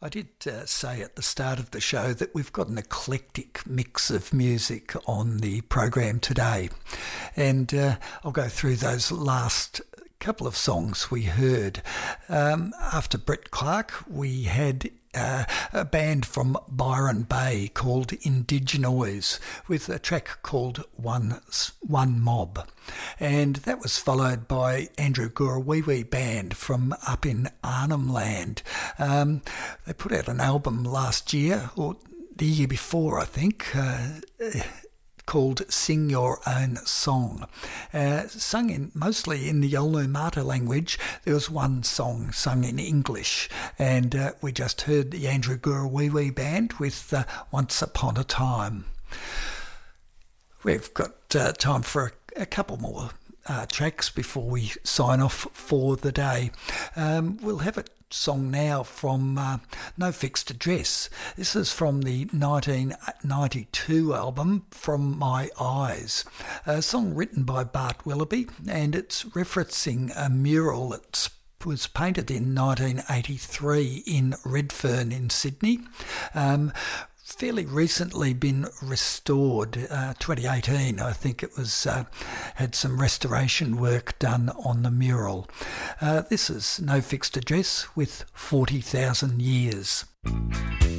I did say at the start of the show that we've got an eclectic mix of music on the program today, and I'll go through those last couple of songs we heard. After Brett Clark, we had a band from Byron Bay called Indigenoise with a track called One Mob. And that was followed by Andrew Gurawiwi Band from up in Arnhem Land. They put out an album last year, or the year before, I think, called Sing Your Own Song. Sung mostly in the Yolngu language. There was one song sung in English, and we just heard the Andrew Gurawiwi Band with Once Upon a Time. We've got time for a couple more tracks before we sign off for the day. We'll have a song now from No Fixed Address. This is from the 1992 album From My Eyes, a song written by Bart Willoughby, and it's referencing a mural that was painted in 1983 in Redfern in Sydney. Fairly recently been restored, 2018 I think it was, had some restoration work done on the mural. This is No Fixed Address with 40,000 Years.